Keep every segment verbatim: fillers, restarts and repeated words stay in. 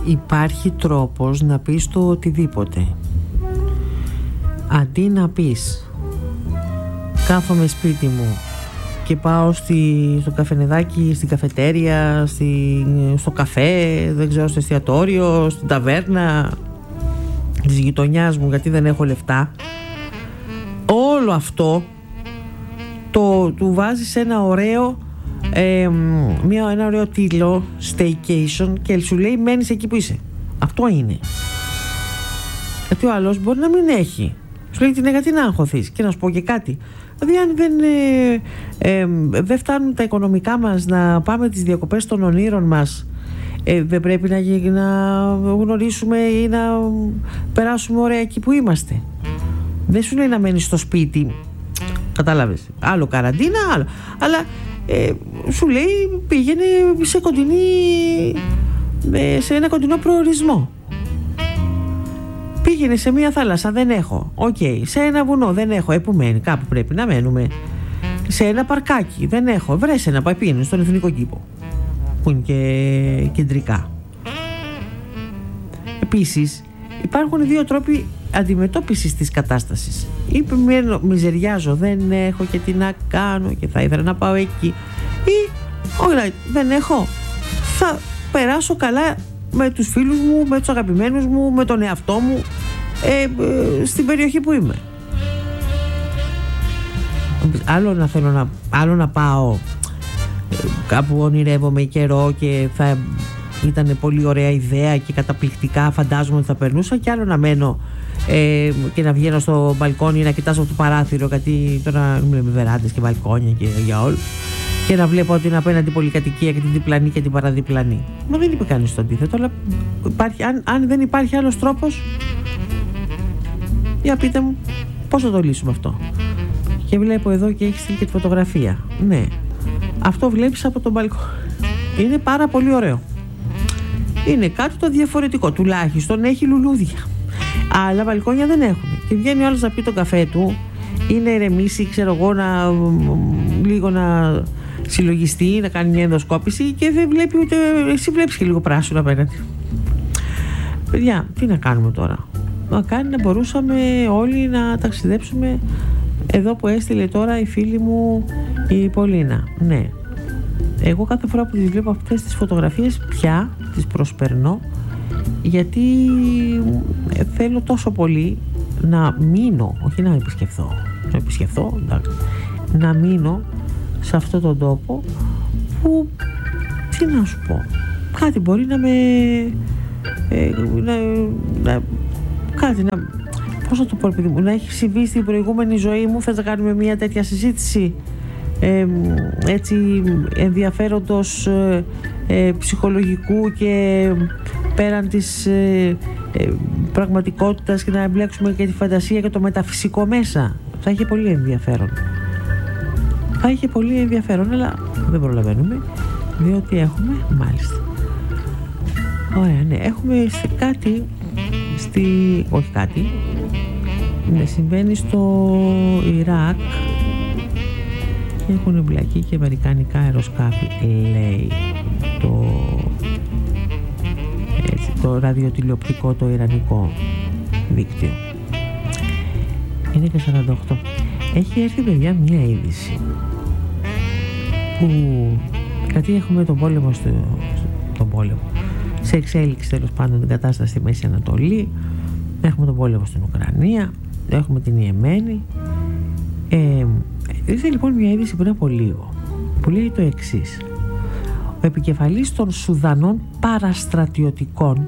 υπάρχει τρόπος να πεις το οτιδήποτε. Αντί να πεις κάθομαι σπίτι μου και πάω στη, στο καφενεδάκι, στην καφετέρια, στη, στο καφέ, δεν ξέρω, στο εστιατόριο, στην ταβέρνα της γειτονιάς μου γιατί δεν έχω λεφτά, όλο αυτό το του βάζεις ένα ωραίο ε, μια, ένα ωραίο τίτλο, staycation, και σου λέει μένεις εκεί που είσαι. Αυτό είναι. Γιατί ο άλλος μπορεί να μην έχει, σου λέει την γιατί να αγχωθείς. Και να σου πω και κάτι, δηλαδή αν δεν, ε, ε, δεν φτάνουν τα οικονομικά μας να πάμε τις διακοπές των ονείρων μας, ε, δεν πρέπει να, να γνωρίσουμε ή να περάσουμε ωραία εκεί που είμαστε. Δεν σου λέει να μένεις στο σπίτι, κατάλαβες, άλλο καραντίνα, άλλο, αλλά ε, σου λέει πήγαινε σε κοντινή, ε, σε ένα κοντινό προορισμό. Πήγαινε σε μια θάλασσα, δεν έχω. Οκ. Okay. Σε ένα βουνό, δεν έχω. Ε, που μένει, κάπου πρέπει να μένουμε. Σε ένα παρκάκι, δεν έχω. Βρες ένα, πάει πήγαινε στον Εθνικό Κήπο, που είναι και κεντρικά. Επίσης, υπάρχουν δύο τρόποι αντιμετώπισης της κατάστασης. Ή μιζεριάζω, δεν έχω και τι να κάνω και θα ήθελα να πάω εκεί. Ή, όχι, δεν έχω. Θα περάσω καλά με τους φίλους μου, με τους αγαπημένους μου, με τον εαυτό μου, ε, ε, στην περιοχή που είμαι. Άλλο να θέλω να, άλλο να πάω ε, κάπου ονειρεύομαι καιρό και θα ήταν πολύ ωραία ιδέα και καταπληκτικά φαντάζομαι ότι θα περνούσα, και άλλο να μένω ε, και να βγαίνω στο μπαλκόνι να κοιτάσω από το παράθυρο, γιατί τώρα μιλάμε βεράντες και μπαλκόνια και για όλους, και να βλέπω την απέναντι πολυκατοικία και την διπλανή και την παραδιπλανή. Μα δεν είπε κανείς το αντίθετο, αλλά υπάρχει, αν, αν δεν υπάρχει άλλος τρόπος, για πείτε μου πώς θα το λύσουμε αυτό. Και βλέπω εδώ και έχει στείλει και τη φωτογραφία. Ναι, αυτό βλέπεις από τον μπαλκόνι. Είναι πάρα πολύ ωραίο. Είναι κάτι το διαφορετικό. Τουλάχιστον έχει λουλούδια. Άλλα μπαλκόνια δεν έχουν. Και βγαίνει ο άλλος να πει τον καφέ του, είναι ηρεμήσει, ξέρω εγώ, να λίγο να συλλογιστεί, να κάνει μια ενδοσκόπηση, και δεν βλέπει ούτε. Εσύ βλέπεις και λίγο πράσινο απέναντι. Παιδιά, τι να κάνουμε τώρα. Να κάνει να μπορούσαμε όλοι να ταξιδέψουμε εδώ που έστειλε τώρα η φίλη μου η Πολίνα. Ναι. Εγώ κάθε φορά που τις βλέπω αυτές τις φωτογραφίες πια τις προσπερνώ, γιατί θέλω τόσο πολύ να μείνω, όχι να επισκεφθώ, να επισκεφθώ, εντάξει, να μείνω σε αυτόν τον τόπο που, τι να σου πω, κάτι μπορεί να με ε, να, να, κάτι να, πώς να το πω, παιδί μου, να έχει συμβεί στην προηγούμενη ζωή μου. Θες να κάνουμε μια τέτοια συζήτηση ε, έτσι ενδιαφέροντος ε, ε, ψυχολογικού και πέραν της ε, ε, πραγματικότητας, και να εμπλέξουμε και τη φαντασία και το μεταφυσικό μέσα. Θα είχε πολύ ενδιαφέρον. Θα είχε πολύ ενδιαφέρον, αλλά δεν προλαβαίνουμε, διότι έχουμε, μάλιστα. Ωραία, ναι, έχουμε σε κάτι, στη, όχι κάτι, ναι, συμβαίνει στο Ιράκ και έχουν εμπλακεί και αμερικανικά αεροσκάφη, λέει το, έτσι, το ραδιοτηλεοπτικό, το ιρανικό δίκτυο. Είναι και σαράντα οκτώ. Έχει έρθει, παιδιά, μια είδηση που, γιατί έχουμε τον πόλεμο στο, τον πόλεμο σε εξέλιξη, τέλος πάντων, την κατάσταση στη Μέση Ανατολή, έχουμε τον πόλεμο στην Ουκρανία, έχουμε την Ιεμένη. ε, ήρθε λοιπόν μια είδηση πριν από λίγο που λέει το εξής: ο επικεφαλής των Σουδανών παραστρατιωτικών,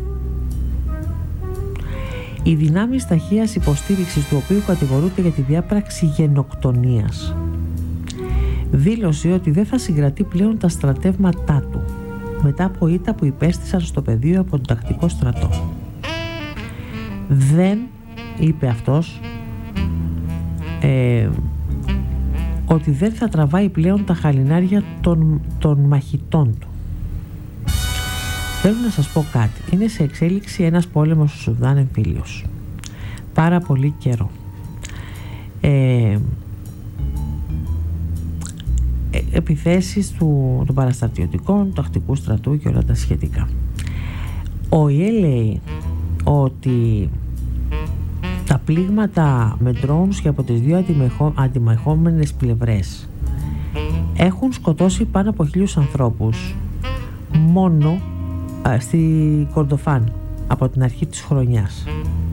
οι δυνάμεις ταχείας υποστήριξης του οποίου κατηγορούνται για τη διάπραξη γενοκτονίας, δήλωσε ότι δεν θα συγκρατεί πλέον τα στρατεύματά του μετά από ήττα που υπέστησαν στο πεδίο από τον τακτικό στρατό. Δεν, είπε αυτός, ε, ότι δεν θα τραβάει πλέον τα χαλινάρια των, των μαχητών του. Θέλω να σας πω κάτι. Είναι σε εξέλιξη ένας πόλεμος στο Σουδάν εμφύλιος. Πάρα πολύ καιρό. Ε, επιθέσεις του, των παραστρατιωτικών, του τακτικού στρατού και όλα τα σχετικά. Ο ΙΕ λέει ότι τα πλήγματα με drones και από τις δύο αντιμαχόμενες πλευρές έχουν σκοτώσει πάνω από χίλιους ανθρώπους μόνο α, στη Κορντοφάν από την αρχή της χρονιάς.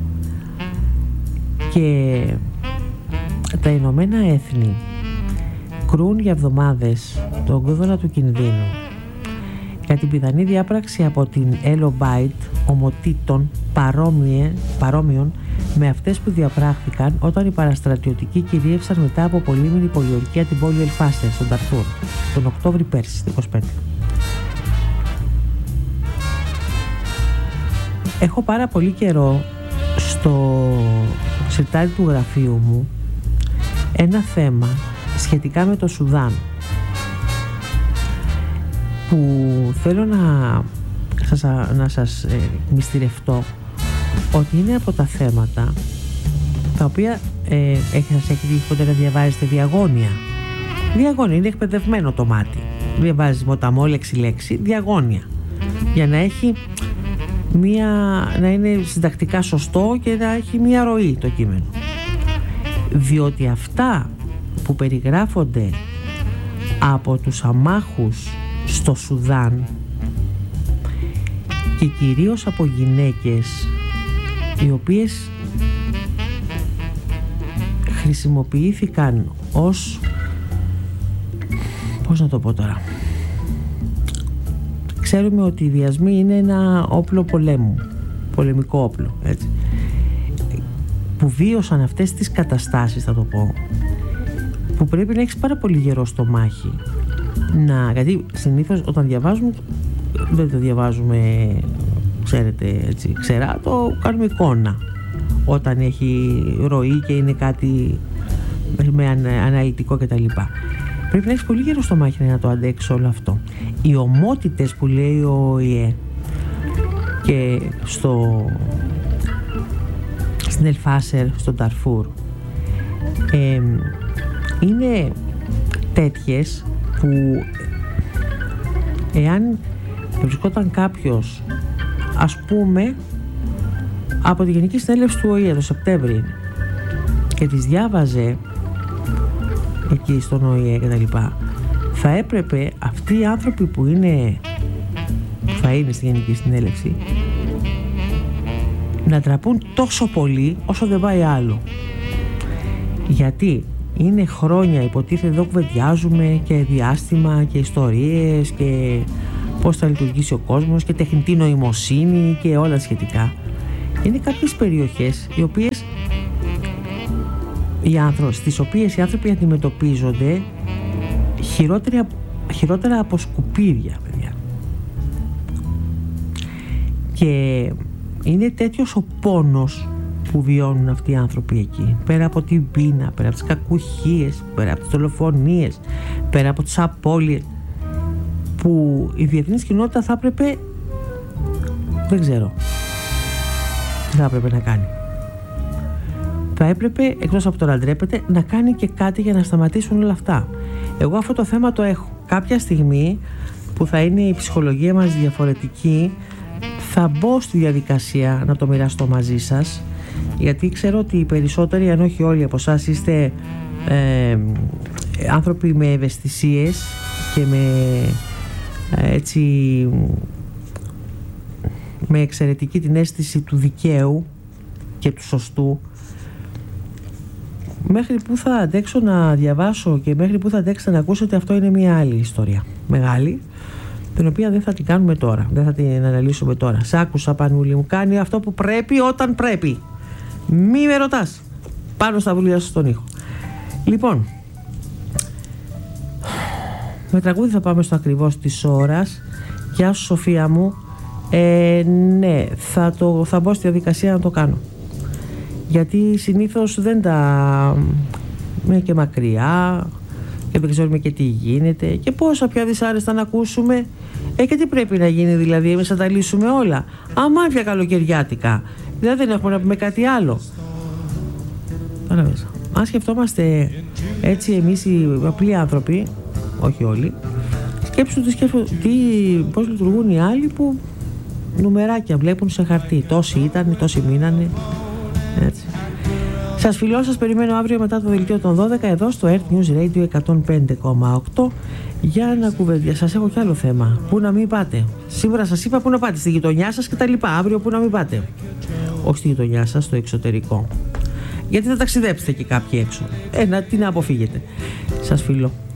Και τα Ηνωμένα Έθνη κρούν για εβδομάδες τον κόδωνα του κινδύνου για την πιθανή διάπραξη από την Elobite ομοτήτων παρόμοιων με αυτές που διαπράχθηκαν όταν οι παραστρατιωτικοί κυρίευσαν μετά από πολύμηνη πολιορκία την πόλη Ελφάσερ στον Ταρφούρ τον Οκτώβρη πέρσι, είκοσι πέντε. Έχω πάρα πολύ καιρό στο σιρτάρι του γραφείου μου ένα θέμα σχετικά με το Σουδάν που θέλω να σας, να σας ε, μυστηρευτώ ότι είναι από τα θέματα τα οποία ε, έχει, σας έχει δει ποτέ να διαβάζετε διαγώνια. Διαγώνια, είναι εκπαιδευμένο το μάτι. Διαβάζεις μοταμό λέξη-λέξη, διαγώνια. Για να έχει μία, να είναι συντακτικά σωστό και να έχει μία ροή το κείμενο. Διότι αυτά που περιγράφονται από τους αμάχους στο Σουδάν και κυρίως από γυναίκες οι οποίες χρησιμοποιήθηκαν ως, πώς να το πω τώρα, ξέρουμε ότι οι βιασμοί είναι ένα όπλο πολέμου, πολεμικό όπλο, έτσι, που βίωσαν αυτές τις καταστάσεις, θα το πω, που πρέπει να έχεις πάρα πολύ γερό στο μάχη να, γιατί συνήθως όταν διαβάζουμε δεν το διαβάζουμε, ξέρετε, έτσι, ξερά, το κάνουμε εικόνα όταν έχει ροή και είναι κάτι με αναλυτικό κτλ. Πρέπει να έχεις πολύ γερό στο μάχη να το αντέξεις όλο αυτό. Οι ομότητες που λέει ο ΙΕ και στο, στην Ελφάσερ, στον Ταρφούρ, ε, είναι τέτοιες που εάν βρισκόταν κάποιος, ας πούμε, από τη Γενική Συνέλευση του ΟΗΕ το Σεπτέμβρη και τις διάβαζε εκεί στον ΟΗΕ και τα λοιπά, θα έπρεπε αυτοί οι άνθρωποι που είναι που θα είναι στη Γενική Συνέλευση να τραπούν τόσο πολύ όσο δεν πάει άλλο. Γιατί είναι χρόνια, υποτίθεται, εδώ κουβεντιάζουμε και διάστημα και ιστορίες και πώς θα λειτουργήσει ο κόσμος και τεχνητή νοημοσύνη και όλα σχετικά. Είναι κάποιες περιοχές οι οποίες οι άνθρωποι, στις οποίες οι άνθρωποι αντιμετωπίζονται χειρότερα, χειρότερα από σκουπίδια, παιδιά. Και είναι τέτοιος ο πόνος που βιώνουν αυτοί οι άνθρωποι εκεί, πέρα από την πείνα, πέρα από τις κακουχίες, πέρα από τις δολοφονίες, πέρα από τις απώλειες, που η διεθνής κοινότητα θα έπρεπε, δεν ξέρω τι θα έπρεπε να κάνει. Θα έπρεπε, εκτός από το να ντρέπεται, να κάνει και κάτι για να σταματήσουν όλα αυτά. Εγώ αυτό το θέμα το έχω. Κάποια στιγμή που θα είναι η ψυχολογία μας διαφορετική, θα μπω στη διαδικασία να το μοιραστώ μαζί σας, γιατί ξέρω ότι οι περισσότεροι, αν όχι όλοι από εσάς, είστε ε, άνθρωποι με ευαισθησίες και με ε, έτσι με εξαιρετική την αίσθηση του δικαίου και του σωστού. Μέχρι που θα αντέξω να διαβάσω και μέχρι που θα αντέξετε να ακούσετε, αυτό είναι μια άλλη ιστορία μεγάλη, την οποία δεν θα την κάνουμε τώρα, δεν θα την αναλύσουμε τώρα. Σ' άκουσα, Πανούλη μου, κάνει αυτό που πρέπει όταν πρέπει. Μη με ρωτάς. Πάνω στα βουλιά σου στον ήχο. Λοιπόν, με τραγούδι θα πάμε στο ακριβώς της ώρας. Γεια σου, Σοφία μου. ε, Ναι, θα, το, θα μπω στη διαδικασία να το κάνω, γιατί συνήθως δεν τα... είναι και μακριά και δεν ξέρουμε και τι γίνεται και πόσα πια δυσάρεστα να ακούσουμε. Ε, και τι πρέπει να γίνει δηλαδή, εμείς θα τα λύσουμε όλα? Αμάρια καλοκαιριάτικα. Δηλαδή δεν έχουμε να πούμε κάτι άλλο. Αν σκεφτόμαστε έτσι εμείς οι απλοί άνθρωποι, όχι όλοι, σκέψου τι σκέφτο, τι, πώς λειτουργούν οι άλλοι που Νουμεράκια βλέπουν σε χαρτί. Τόσοι ήταν, τόσοι μείνανε. Έτσι. Σας φιλώ, σας περιμένω αύριο μετά το δελτίο των δώδεκα εδώ στο Earth News Radio εκατόν πέντε κόμμα οκτώ για να κουβεντιά. Σας έχω κι άλλο θέμα. Πού να μην πάτε. Σήμερα σας είπα πού να πάτε, στη γειτονιά σας και τα λοιπά. Αύριο πού να μην πάτε. Όχι στη γειτονιά σας, στο εξωτερικό. Γιατί θα ταξιδέψετε και κάποιοι έξω. Ε, να, τι να αποφύγετε. Σας φιλώ.